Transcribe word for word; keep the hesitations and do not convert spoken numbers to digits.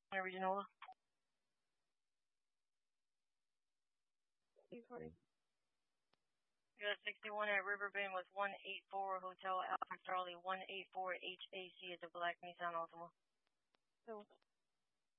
Original. Got sixty-one at Riverbend was one eight four Hotel Alpha Charlie one eight four H A C at the Black Nissan Altima. So